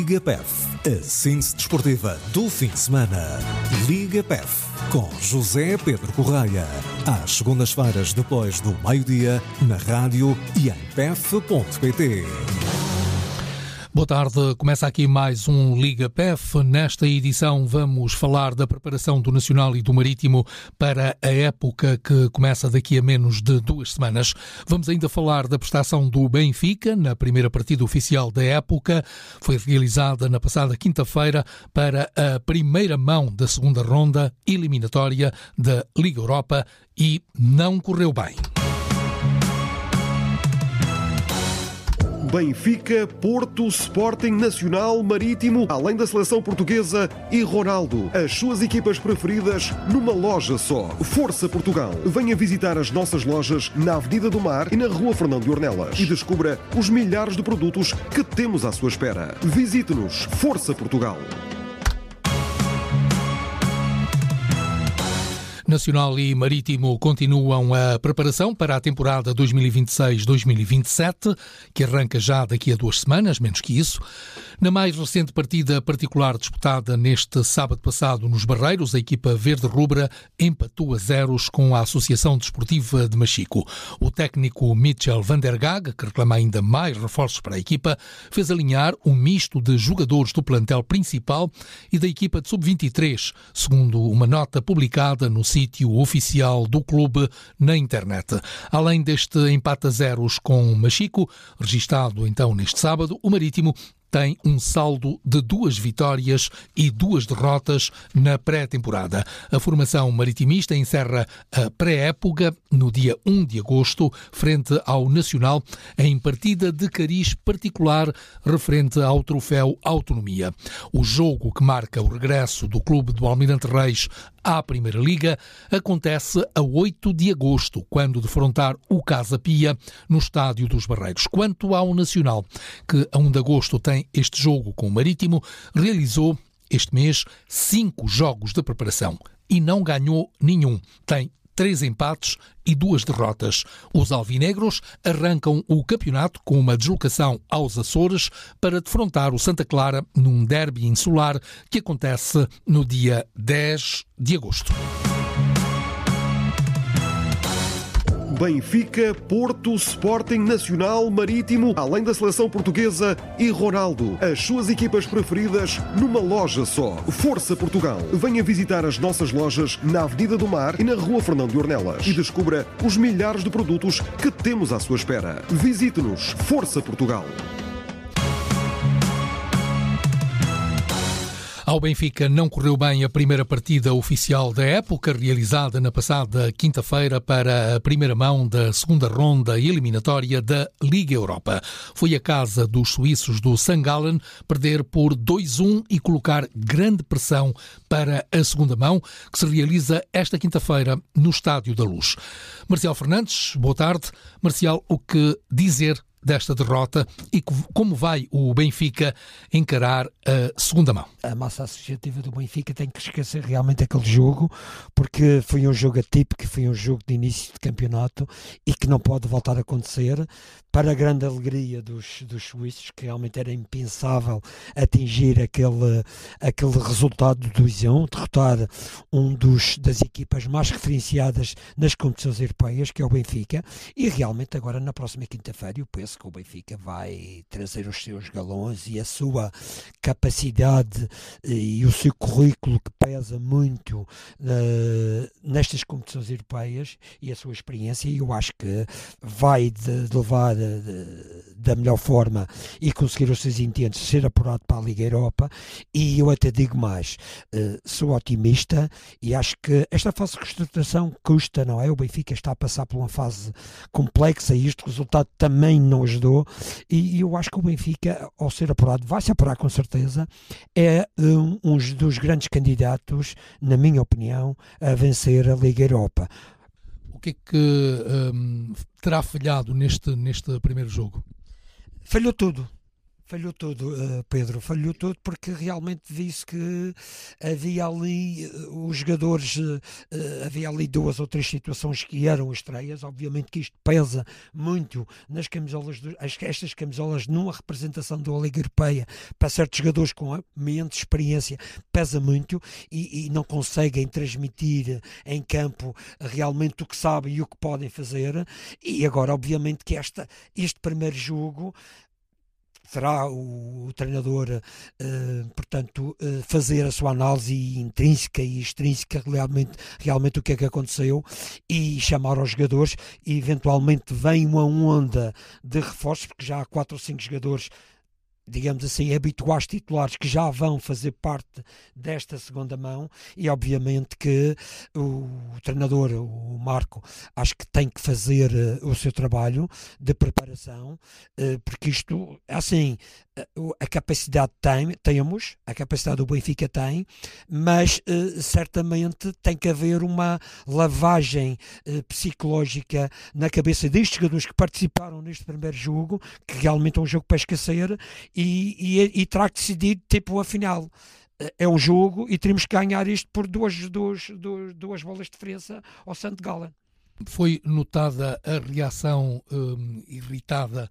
Liga PEF, a síntese desportiva do fim de semana. Liga PEF, com José Pedro Correia. Às segundas-feiras, depois do meio-dia, na rádio e em pef.pt. Boa tarde, começa aqui mais um Liga PEF. Nesta edição vamos falar da preparação do Nacional e do Marítimo para a época que começa daqui a menos de 2 semanas. Vamos ainda falar da prestação do Benfica na primeira partida oficial da época. Foi realizada na passada quinta-feira para a primeira mão da segunda ronda eliminatória da Liga Europa e não correu bem. Benfica, Porto, Sporting, Nacional, Marítimo, além da seleção portuguesa e Ronaldo. As suas equipas preferidas numa loja só. Força Portugal. Venha visitar as nossas lojas na Avenida do Mar e na Rua Fernando de Ornelas e descubra os milhares de produtos que temos à sua espera. Visite-nos. Força Portugal. Nacional e Marítimo continuam a preparação para a temporada 2026-2027, que arranca já daqui a 2 semanas, menos que isso. Na mais recente partida particular disputada neste sábado passado nos Barreiros, a equipa verde-rubra empatou a 0 com a Associação Desportiva de Machico. O técnico Mitchell van der Gaag, que reclama ainda mais reforços para a equipa, fez alinhar um misto de jogadores do plantel principal e da equipa de sub-23, segundo uma nota publicada no sítio oficial do clube na internet. Além deste empate a 0 com Machico, registado então neste sábado, o Marítimo tem um saldo de 2 vitórias e 2 derrotas na pré-temporada. A formação maritimista encerra a pré-época no dia 1 de agosto, frente ao Nacional, em partida de cariz particular referente ao troféu Autonomia. O jogo que marca o regresso do clube do Almirante Reis à Primeira Liga acontece a 8 de agosto, quando defrontar o Casa Pia no Estádio dos Barreiros. Quanto ao Nacional, que a 1 de agosto tem este jogo com o Marítimo, realizou este mês 5 jogos de preparação e não ganhou nenhum. Tem 3 empates e 2 derrotas. Os alvinegros arrancam o campeonato com uma deslocação aos Açores para defrontar o Santa Clara num derby insular que acontece no dia 10 de agosto. Benfica, Porto, Sporting, Nacional, Marítimo, além da seleção portuguesa e Ronaldo. As suas equipas preferidas numa loja só. Força Portugal. Venha visitar as nossas lojas na Avenida do Mar e na Rua Fernando de Ornelas e descubra os milhares de produtos que temos à sua espera. Visite-nos. Força Portugal. Ao Benfica não correu bem a primeira partida oficial da época, realizada na passada quinta-feira para a primeira mão da segunda ronda eliminatória da Liga Europa. Foi a casa dos suíços do St. Gallen perder por 2-1 e colocar grande pressão para a segunda mão, que se realiza esta quinta-feira no Estádio da Luz. Marcial Fernandes, boa tarde. Marcial, o que dizer desta derrota e como vai o Benfica encarar a segunda mão? A massa associativa do Benfica tem que esquecer realmente aquele jogo, porque foi um jogo atípico, foi um jogo de início de campeonato e que não pode voltar a acontecer, para a grande alegria dos suíços, que realmente era impensável atingir aquele resultado de 2-1, derrotar das equipas mais referenciadas nas competições europeias, que é o Benfica, e realmente agora na próxima quinta-feira eu penso que o Benfica vai trazer os seus galões e a sua capacidade e o seu currículo, que pesa muito nestas competições europeias, e a sua experiência, e eu acho que vai levar da melhor forma e conseguir os seus intentos, ser apurado para a Liga Europa. E eu até digo mais, sou otimista e acho que esta fase de reestruturação custa, não é? O Benfica está a passar por uma fase complexa e este resultado também não ajudou, e eu acho que o Benfica, ao ser apurado, vai se apurar com certeza, é um dos grandes candidatos, na minha opinião, a vencer a Liga Europa. O que é que terá falhado neste primeiro jogo? Falhou tudo. Falhou tudo, Pedro, falhou tudo, porque realmente disse que havia ali os jogadores, havia ali 2 ou 3 situações que eram estreias. Obviamente que isto pesa muito nas camisolas, estas camisolas numa representação da Liga Europeia, para certos jogadores com menos experiência, pesa muito e não conseguem transmitir em campo realmente o que sabem e o que podem fazer. E agora, obviamente, que este primeiro jogo terá o treinador, portanto, fazer a sua análise intrínseca e extrínseca, realmente o que é que aconteceu, e chamar aos jogadores, e eventualmente vem uma onda de reforços, porque já há 4 ou 5 jogadores, digamos assim, habituais titulares que já vão fazer parte desta segunda mão, e obviamente que o treinador, o Marco, acho que tem que fazer o seu trabalho de preparação, porque isto, assim, a capacidade temos, a capacidade do Benfica tem, mas certamente tem que haver uma lavagem psicológica na cabeça destes jogadores que participaram neste primeiro jogo, que realmente é um jogo para esquecer, e terá que decidir, tipo, afinal, é um jogo e teremos que ganhar isto por duas bolas de diferença ao St. Gallen. Foi notada a reação irritada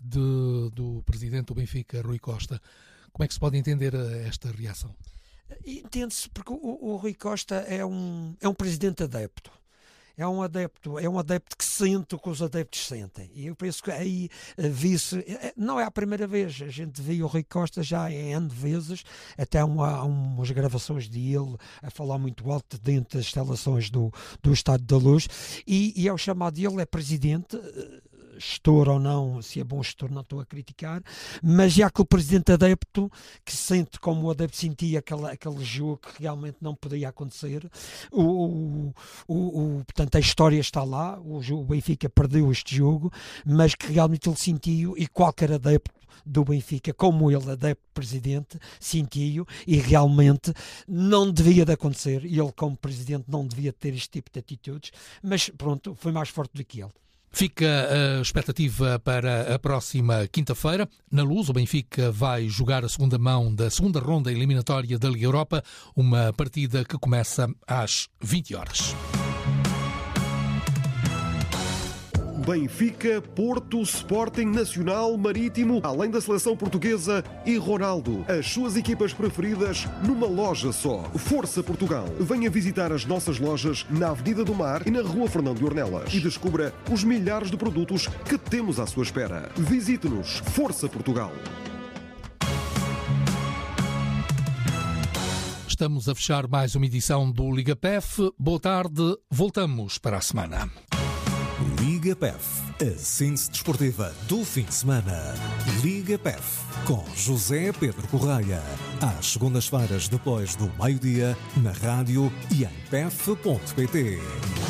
do presidente do Benfica, Rui Costa. Como é que se pode entender esta reação? Entende-se, porque o Rui Costa é um presidente adepto. É um adepto que sente o que os adeptos sentem. E eu penso que aí vi-se, não é a primeira vez, a gente viu o Rui Costa já N vezes, até há umas gravações dele a falar muito alto dentro das instalações do Estádio da Luz, e é o chamado dele, é presidente, gestor ou não, se é bom gestor não estou a criticar, mas é aquele presidente adepto que sente como o adepto sentia aquele jogo que realmente não podia acontecer. Portanto, a história está lá, o Benfica perdeu este jogo, mas que realmente ele sentiu, e qualquer adepto do Benfica, como ele, adepto presidente, sentiu, e realmente não devia de acontecer, e ele como presidente não devia ter este tipo de atitudes, mas pronto, foi mais forte do que ele. Fica a expectativa para a próxima quinta-feira. Na Luz, o Benfica vai jogar a segunda mão da segunda ronda eliminatória da Liga Europa, uma partida que começa às 20 horas. Benfica, Porto, Sporting, Nacional, Marítimo, além da seleção portuguesa e Ronaldo. As suas equipas preferidas numa loja só. Força Portugal. Venha visitar as nossas lojas na Avenida do Mar e na Rua Fernando de Ornelas e descubra os milhares de produtos que temos à sua espera. Visite-nos. Força Portugal. Estamos a fechar mais uma edição do Liga PEF. Boa tarde. Voltamos para a semana. Liga PEF, a síntese desportiva do fim de semana. Liga PEF, com José Pedro Correia. Às segundas-feiras, depois do meio-dia, na rádio e em pef.pt.